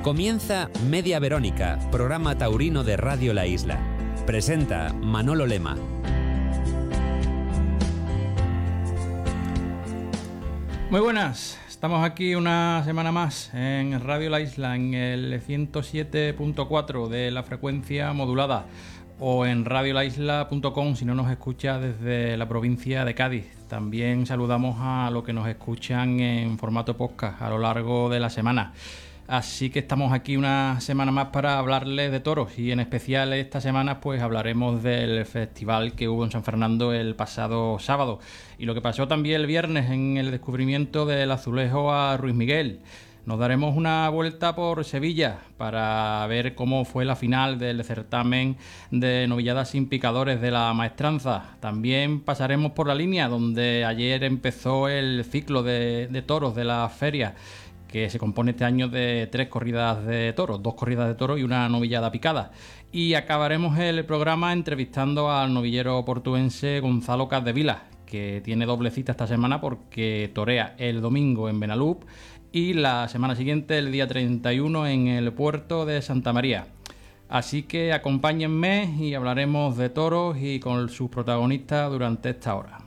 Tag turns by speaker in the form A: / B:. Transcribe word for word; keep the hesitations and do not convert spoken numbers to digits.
A: Comienza Media Verónica, programa taurino de Radio La Isla. Presenta Manolo Lema.
B: Muy buenas, estamos aquí una semana más en Radio La Isla, en el ciento siete punto cuatro de la frecuencia modulada, o en radio la isla punto com si no nos escucha desde la provincia de Cádiz. También saludamos a los que nos escuchan en formato podcast a lo largo de la semana. Así que estamos aquí una semana más para hablarles de toros, y en especial esta semana pues hablaremos del festival que hubo en San Fernando el pasado sábado y lo que pasó también el viernes en el descubrimiento del azulejo a Ruiz Miguel. Nos daremos una vuelta por Sevilla para ver cómo fue la final del certamen de novilladas sin picadores de la maestranza. También pasaremos por la línea donde ayer empezó el ciclo de, de toros de la feria, que se compone este año de tres corridas de toros, dos corridas de toros y una novillada picada. Y acabaremos el programa entrevistando al novillero portuense Gonzalo Capdevila, que tiene doble cita esta semana porque torea el domingo en Benalup y la semana siguiente, el día treinta y uno, en el puerto de Santa María. Así que acompáñenme y hablaremos de toros y con sus protagonistas durante esta hora.